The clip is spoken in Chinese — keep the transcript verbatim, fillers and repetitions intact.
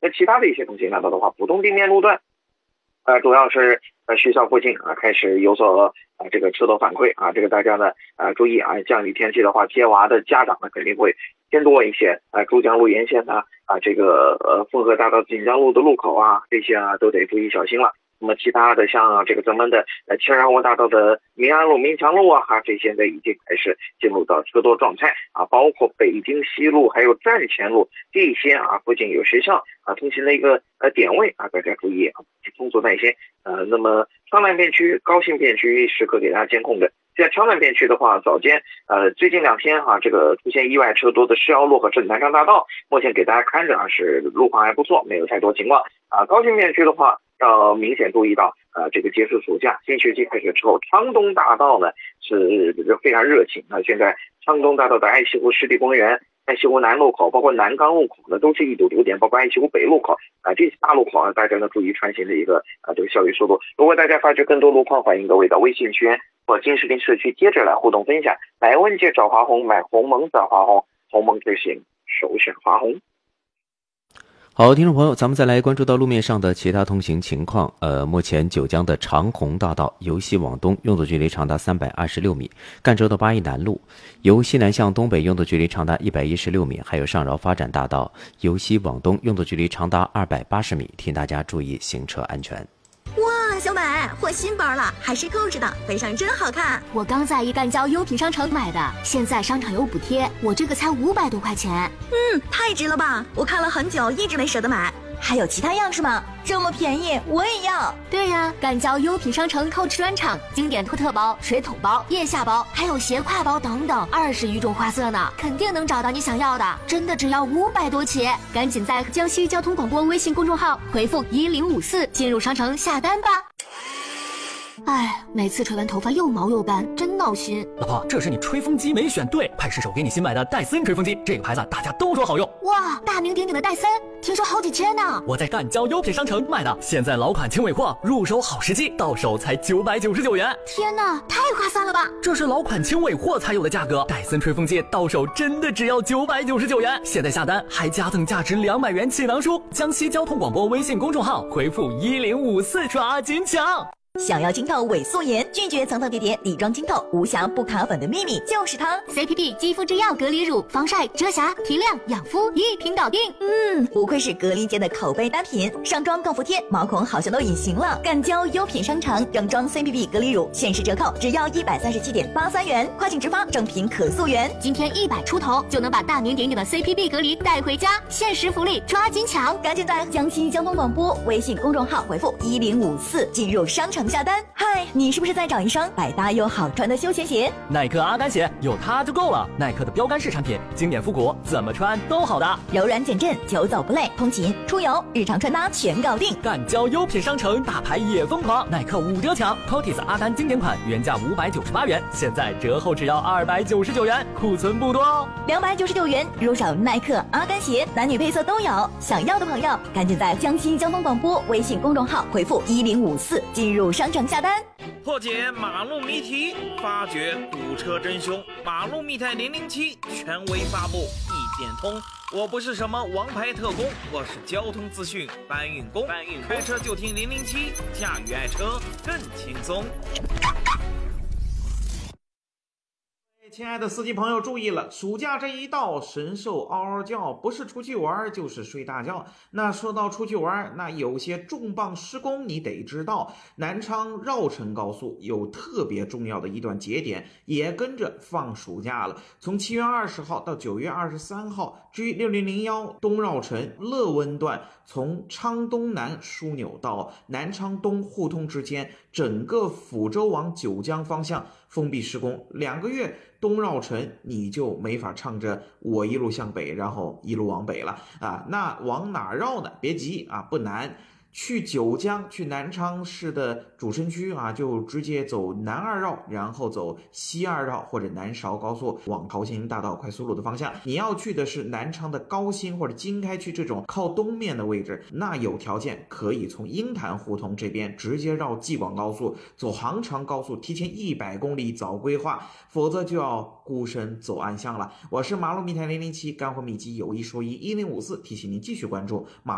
那其他的一些通行大道的话，普通地面路段，呃，主要是呃学校附近啊开始有所啊这个车头反馈啊，这个大家呢啊注意啊，降雨天气的话，接娃的家长呢肯定会偏多一些啊，珠江路沿线呢啊这个呃凤和大道锦江路的路口啊，这些啊都得注意小心了。那么其他的像这个咱们的呃青山湖大道的民安路、民强路啊，哈，这现在已经开始进入到车多状态啊，包括北京西路还有站前路这些啊，附近有学校啊通行的一个呃点位啊，大家注意啊，工作耐心。呃，那么昌南片区、高新片区时刻给大家监控的。在昌南片区的话，早间呃最近两天哈、啊，这个出现意外车多的石窑路和是南昌大道，目前给大家看着啊是路况还不错，没有太多情况啊。高新片区的话，要明显注意到，呃，这个结束暑假，新学期开始之后，昌东大道呢是非常热情啊。现在昌东大道的爱溪湖湿地公园、爱溪湖南路口，包括南岗路口呢，都是一堵堵点，包括爱溪湖北路口啊，这些大路口啊，大家呢注意穿行的一个啊这个效率速度。如果大家发觉更多路况，欢迎各位到微信群或金视频社区接着来互动分享。买问界找华红，买鸿蒙找华红，鸿蒙之行首选华红。 好，听众朋友，咱们再来关注到路面上的其他通行情况。呃，目前九江的长虹大道由西往东拥堵距离长达三百二十六米，赣州的八一南路由西南向东北拥堵距离长达一百一十六米，还有上饶发展大道由西往东拥堵距离长达二百八十米，请大家注意行车安全。 哇，小买换新包了，还是购置的，背上真好看。 我刚在一赣交优品商城买的，现在商场有补贴，我这个才五百多块钱。 嗯，太值了吧！我看了很久，一直没舍得买。还有其他样式吗？这么便宜，我也要。 对呀，赣交优品商城 Coach 专场，经典托特包、水桶包、腋下包，还有斜挎包等等，二十余种花色呢，肯定能找到你想要的。真的只要五百多起，赶紧在江西交通广播微信公众号回复一零五四进入商城下单吧。哎，每次吹完头发又毛又干，真闹心。 老婆，这是你吹风机没选对，派试手给你新买的戴森吹风机，这个牌子大家都说好用。 哇，大名鼎鼎的戴森，听说好几千呢。 我在赣交优品商城买的，现在老款轻尾货，入手好时机，到手才九百九十九元。 天哪，太划算了吧！ 这是老款轻尾货才有的价格，戴森吹风机到手真的只要九百九十九元。现在下单还加赠价值两百元气囊书。江西交通广播微信公众号回复一零五四抓紧抢。 想要清透伪素颜，拒绝层层叠叠底妆清透，无瑕不卡粉的秘密就是它 C P P 肌肤之钥隔离乳，防晒、遮瑕、提亮、养肤一瓶搞定。 嗯，不愧是隔离间的口碑单品，上妆更服帖，毛孔好像都隐形了。赣交优品商城整装 C P P 隔离乳限时折扣，只要一百三十七点八三元，快请直发，正品可溯源。 今天一百出头就能把大名鼎鼎的 C P P 隔离带回家，限时福利，抓紧抢！ 赶紧在江西交通广播微信公众号回复一零五四进入商城下单。嗨，你是不是在找一双百搭又好穿的休闲鞋？ 耐克阿甘鞋有它就够了，耐克的标杆式产品，经典复古，怎么穿都好搭， 柔软减震，久走不累，通勤、出游、日常穿搭全搞定。 赣交优品商城大牌也疯狂，耐克五折抢 ，C O T I S 阿丹经典款原价五百九十八元，现在折后只要二百九十九元，库存不多哦。 两百九十九元入手耐克阿甘鞋，男女配色都有，想要的朋友赶紧在江西交通广播微信公众号回复一零五四进入商城下单。 破解马路谜题，发掘堵车真凶。马路密探零零七权威发布，一点通。我不是什么王牌特工，我是交通资讯搬运工。搬运开车就听零零七，驾驭爱车更轻松。亲爱的司机朋友注意了，暑假这一到，神兽嗷嗷叫，不是出去玩就是睡大觉。那说到出去玩，那有些重磅施工你得知道，南昌绕城高速有特别重要的一段节点也跟着放暑假了，从七月二十号到九月二十三号，G 六零零一东绕城乐温段从昌东南枢纽到南昌东互通之间，整个抚州往九江方向封闭施工，两个月东绕城你就没法唱着我一路向北然后一路往北了啊！那往哪绕呢？别急啊，不难。去九江，去南昌市的主城区啊，就直接走南二绕，然后走西二绕或者南韶高速往桃兴大道快速路的方向。你要去的是南昌的高新或者经开区这种靠东面的位置，那有条件可以从鹰潭胡同这边直接绕济广高速，走杭长高速，提前一百公里早规划，否则就要孤身走暗巷了。我是马路密探零零七，干货秘籍有一说一，一零五四提醒您继续关注马